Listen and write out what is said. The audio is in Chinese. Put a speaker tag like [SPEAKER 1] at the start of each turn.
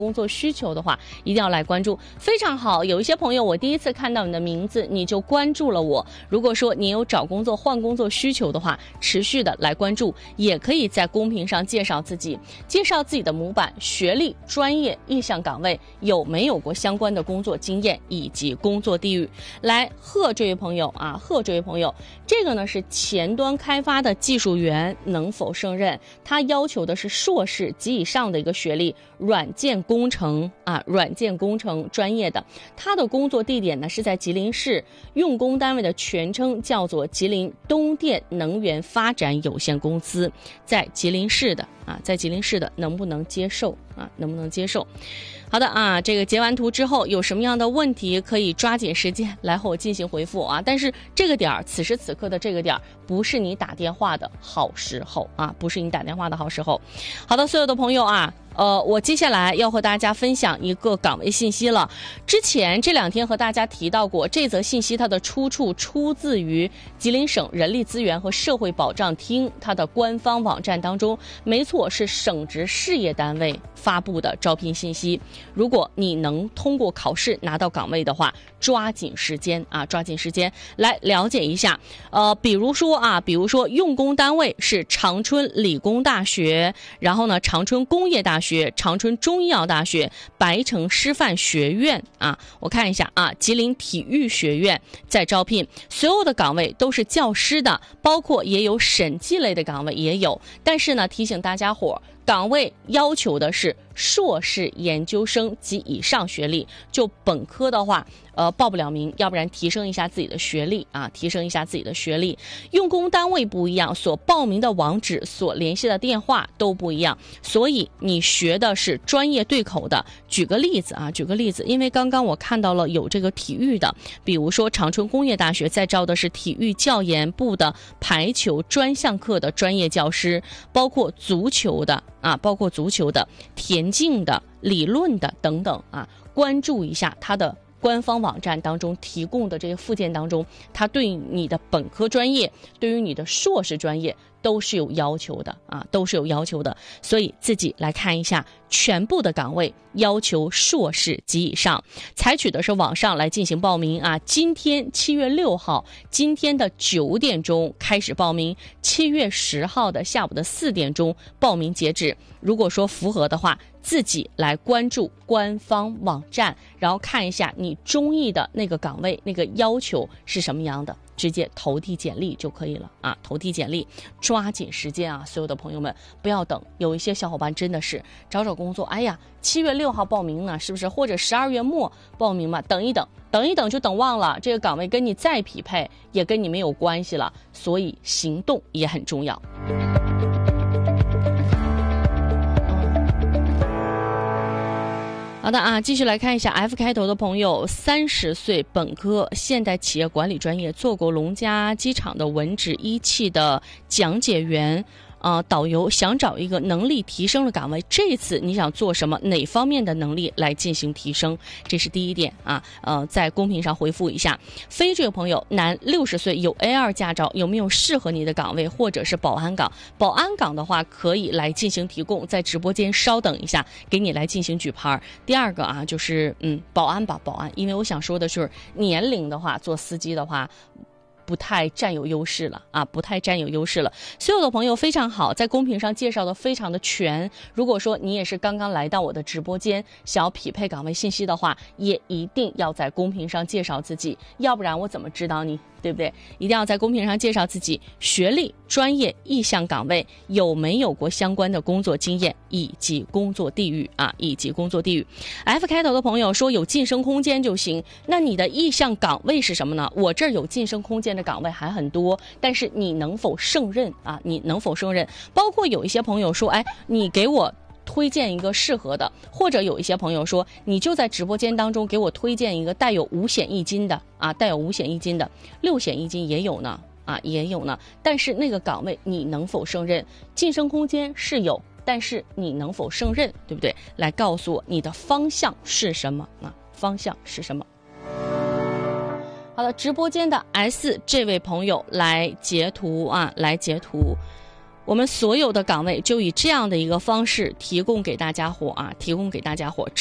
[SPEAKER 1] 工作需求的话，一定要来关注。非常好，有一些朋友我第一次看到你的名字，你就关注了我。如果说你有找工作换工作需求的话，持续的来关注，也可以在公屏上介绍自己的模板、学历、专业、意向岗位，有没有过相关的工作经验以及工作地域。来，贺这位朋友啊，贺这位朋友，这个呢是前端开发的技术员，能否胜任？他要求的是硕士及以上的一个学历，软件工程专业的。他的工作地点呢是在吉林市，用工单位的全称叫做吉林东电能源发展有限公司，在吉林市的能不能接受？好的啊，这个截完图之后有什么样的问题可以抓紧时间来和我进行回复啊。但是这个点儿，此时此刻的这个点儿，不是你打电话的好时候啊，不是你打电话的好时候。好的，所有的朋友啊，我接下来要和大家分享一个岗位信息了。之前这2天和大家提到过，这则信息它的出自于吉林省人力资源和社会保障厅它的官方网站当中，没错，是省直事业单位发布的招聘信息。如果你能通过考试拿到岗位的话，抓紧时间来了解一下。比如说用工单位是长春理工大学，然后呢长春工业大学、长春中医药大学、白城师范学院啊，我看一下啊，吉林体育学院在招聘，所有的岗位都是教师的，包括也有审计类的岗位也有，但是呢提醒大家伙，岗位要求的是硕士研究生及以上学历，就本科的话报不了名，要不然提升一下自己的学历啊，用工单位不一样，所报名的网址、所联系的电话都不一样，所以你学的是专业对口的。举个例子，因为刚刚我看到了有这个体育的，比如说长春工业大学在招的是体育教研部的排球专项课的专业教师，包括足球的、田径的、理论的等等啊，关注一下它的官方网站当中提供的这些附件当中，它对于你的本科专业，对于你的硕士专业都是有要求的啊，所以自己来看一下，全部的岗位要求硕士及以上，采取的是网上来进行报名啊。今天7月6号，今天的9点钟开始报名，7月10号的下午的4点钟报名截止。如果说符合的话，自己来关注官方网站，然后看一下你中意的那个岗位那个要求是什么样的，直接投递简历就可以了啊！抓紧时间啊！所有的朋友们不要等，有一些小伙伴真的是找工作，哎呀，7月6号报名呢，是不是？或者12月末报名嘛？等一等就等忘了，这个岗位跟你再匹配也跟你没有关系了，所以行动也很重要。好的啊，继续来看一下 F 开头的朋友，30岁，本科，现代企业管理专业，做过龙嘉机场的文职1期的讲解员。导游，想找一个能力提升的岗位，这次你想做什么？哪方面的能力来进行提升？这是第一点啊。在公屏上回复一下。非这个朋友，男，60岁，有 A2 驾照，有没有适合你的岗位或者是保安岗？保安岗的话可以来进行提供，在直播间稍等一下，给你来进行举牌。第二个啊，就是保安，因为我想说的是年龄的话，做司机的话不太占有优势了。所有的朋友非常好，在公屏上介绍的非常的全。如果说你也是刚刚来到我的直播间，想要匹配岗位信息的话，也一定要在公屏上介绍自己，要不然我怎么知道你，对不对？一定要在公屏上介绍自己学历、专业、意向岗位，有没有过相关的工作经验以及工作地域啊，F 开头的朋友说有晋升空间就行，那你的意向岗位是什么呢？我这儿有晋升空间的岗位还很多，但是你能否胜任啊？包括有一些朋友说，哎，你给我推荐一个适合的，或者有一些朋友说，你就在直播间当中给我推荐一个带有5险1金的啊，6险1金也有呢。但是那个岗位你能否胜任？晋升空间是有，但是你能否胜任，对不对？来告诉我你的方向是什么啊？好的，直播间的 S 这位朋友来截图。 我们所有的岗位就以这样的一个方式提供给大家伙啊，提供给大家伙。